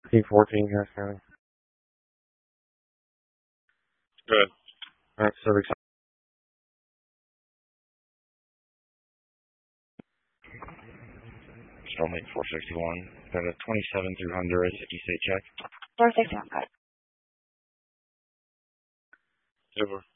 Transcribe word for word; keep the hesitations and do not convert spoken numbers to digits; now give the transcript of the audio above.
T fourteen, Harris County. Good. Alright, Civic. Stalemate four sixty-one. Got a twenty-seven through Honduras. East eight check. four sixty-one, got it. Over.